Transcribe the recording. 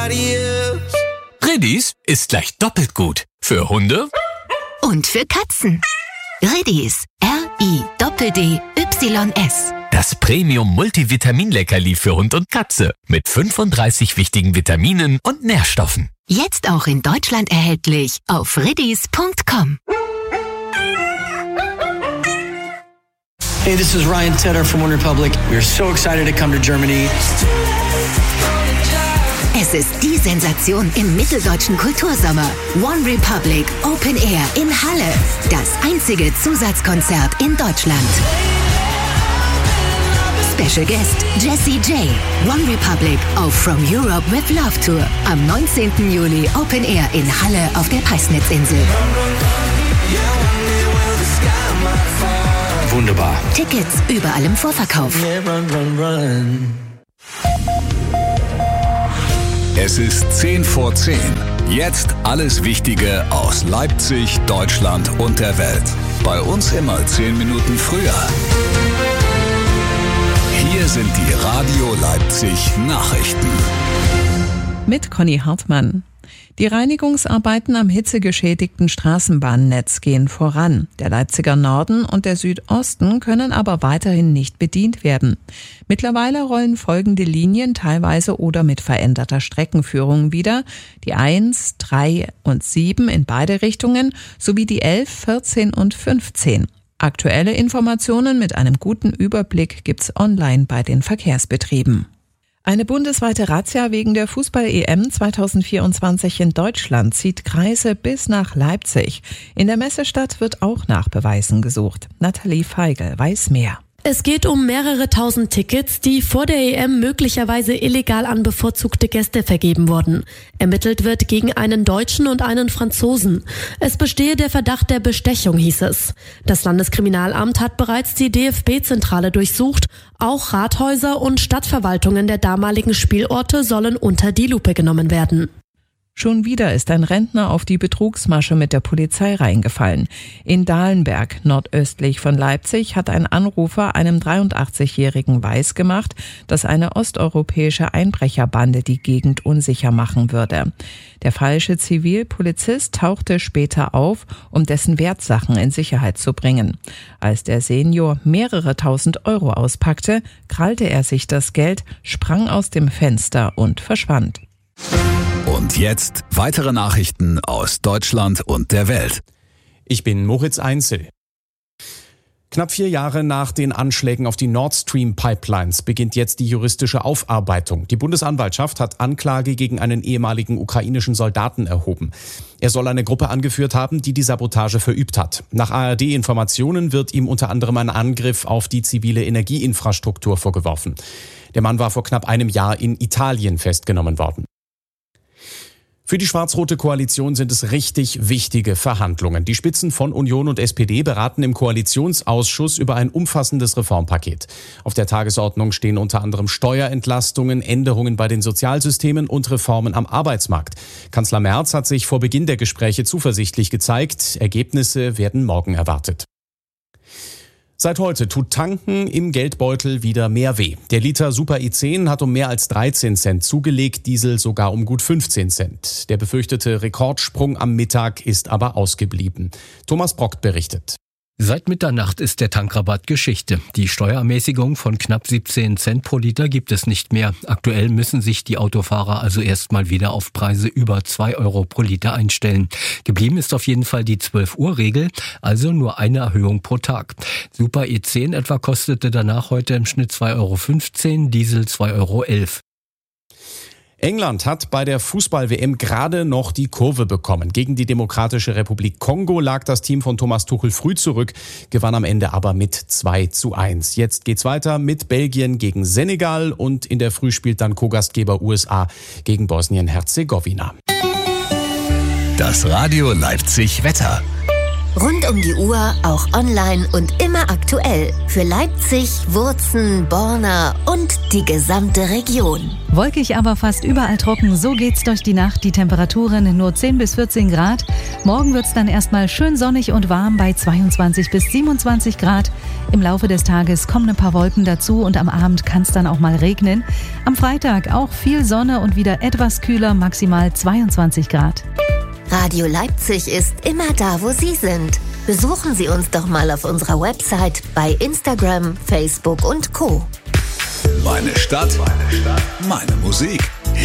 nobody else. Riddies ist gleich doppelt gut. Für Hunde und für Katzen. Riddies, RIDDYS. Das Premium-Multivitamin-Leckerli für Hund und Katze mit 35 wichtigen Vitaminen und Nährstoffen. Jetzt auch in Deutschland erhältlich auf riddies.com. Hey, this is Ryan Tedder from OneRepublic. We are so excited to come to Germany. Es ist die Sensation im mitteldeutschen Kultursommer. OneRepublic Open Air in Halle. Das einzige Zusatzkonzert in Deutschland. Special Guest Jessie J. OneRepublic auf From Europe with Love Tour. Am 19. Juli Open Air in Halle auf der Peisnitzinsel. Wunderbar. Tickets überall im Vorverkauf. Es ist 10 vor 10. Jetzt alles Wichtige aus Leipzig, Deutschland und der Welt. Bei uns immer 10 Minuten früher. Hier sind die Radio Leipzig Nachrichten. Mit Conny Hartmann. Die Reinigungsarbeiten am hitzegeschädigten Straßenbahnnetz gehen voran. Der Leipziger Norden und der Südosten können aber weiterhin nicht bedient werden. Mittlerweile rollen folgende Linien teilweise oder mit veränderter Streckenführung wieder: die 1, 3 und 7 in beide Richtungen sowie die 11, 14 und 15. Aktuelle Informationen mit einem guten Überblick gibt's online bei den Verkehrsbetrieben. Eine bundesweite Razzia wegen der Fußball-EM 2024 in Deutschland zieht Kreise bis nach Leipzig. In der Messestadt wird auch nach Beweisen gesucht. Nathalie Feigl weiß mehr. Es geht um mehrere tausend Tickets, die vor der EM möglicherweise illegal an bevorzugte Gäste vergeben wurden. Ermittelt wird gegen einen Deutschen und einen Franzosen. Es bestehe der Verdacht der Bestechung, hieß es. Das Landeskriminalamt hat bereits die DFB-Zentrale durchsucht. Auch Rathäuser und Stadtverwaltungen der damaligen Spielorte sollen unter die Lupe genommen werden. Schon wieder ist ein Rentner auf die Betrugsmasche mit der Polizei reingefallen. In Dahlenberg, nordöstlich von Leipzig, hat ein Anrufer einem 83-Jährigen weisgemacht, dass eine osteuropäische Einbrecherbande die Gegend unsicher machen würde. Der falsche Zivilpolizist tauchte später auf, um dessen Wertsachen in Sicherheit zu bringen. Als der Senior mehrere tausend Euro auspackte, krallte er sich das Geld, sprang aus dem Fenster und verschwand. Und jetzt weitere Nachrichten aus Deutschland und der Welt. Ich bin Moritz Einzel. Knapp 4 Jahre nach den Anschlägen auf die Nord Stream Pipelines beginnt jetzt die juristische Aufarbeitung. Die Bundesanwaltschaft hat Anklage gegen einen ehemaligen ukrainischen Soldaten erhoben. Er soll eine Gruppe angeführt haben, die die Sabotage verübt hat. Nach ARD-Informationen wird ihm unter anderem ein Angriff auf die zivile Energieinfrastruktur vorgeworfen. Der Mann war vor knapp einem Jahr in Italien festgenommen worden. Für die schwarz-rote Koalition sind es richtig wichtige Verhandlungen. Die Spitzen von Union und SPD beraten im Koalitionsausschuss über ein umfassendes Reformpaket. Auf der Tagesordnung stehen unter anderem Steuerentlastungen, Änderungen bei den Sozialsystemen und Reformen am Arbeitsmarkt. Kanzler Merz hat sich vor Beginn der Gespräche zuversichtlich gezeigt. Ergebnisse werden morgen erwartet. Seit heute tut Tanken im Geldbeutel wieder mehr weh. Der Liter Super E10 hat um mehr als 13 Cent zugelegt, Diesel sogar um gut 15 Cent. Der befürchtete Rekordsprung am Mittag ist aber ausgeblieben. Thomas Brockt berichtet. Seit Mitternacht ist der Tankrabatt Geschichte. Die Steuerermäßigung von knapp 17 Cent pro Liter gibt es nicht mehr. Aktuell müssen sich die Autofahrer also erstmal wieder auf Preise über 2 Euro pro Liter einstellen. Geblieben ist auf jeden Fall die 12-Uhr-Regel, also nur eine Erhöhung pro Tag. Super E10 etwa kostete danach heute im Schnitt 2,15 Euro, Diesel 2,11 Euro. England hat bei der Fußball-WM gerade noch die Kurve bekommen. Gegen die Demokratische Republik Kongo lag das Team von Thomas Tuchel früh zurück, gewann am Ende aber mit 2:1. Jetzt geht's weiter mit Belgien gegen Senegal und in der Früh spielt dann Co-Gastgeber USA gegen Bosnien-Herzegowina. Das Radio Leipzig Wetter. Rund um die Uhr, auch online und immer aktuell. Für Leipzig, Wurzen, Borna und die gesamte Region. Wolkig, aber fast überall trocken. So geht's durch die Nacht. Die Temperaturen nur 10 bis 14 Grad. Morgen wird's dann erstmal schön sonnig und warm bei 22 bis 27 Grad. Im Laufe des Tages kommen ein paar Wolken dazu und am Abend kann es dann auch mal regnen. Am Freitag auch viel Sonne und wieder etwas kühler, maximal 22 Grad. Radio Leipzig ist immer da, wo Sie sind. Besuchen Sie uns doch mal auf unserer Website, bei Instagram, Facebook und Co. Meine Stadt, meine Musik.